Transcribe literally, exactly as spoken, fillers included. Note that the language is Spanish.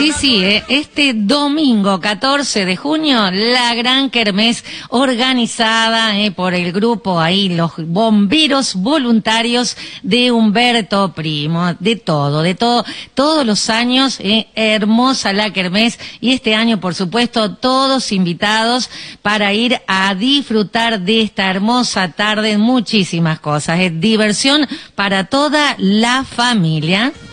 Sí, sí, eh, este domingo catorce de junio, la gran kermés organizada eh, por el grupo ahí, los bomberos voluntarios de Humberto Primo, de todo, de todo, todos los años, eh, hermosa la kermés, y este año, por supuesto, todos invitados para ir a disfrutar de esta hermosa tarde, muchísimas cosas, es diversión para toda la familia.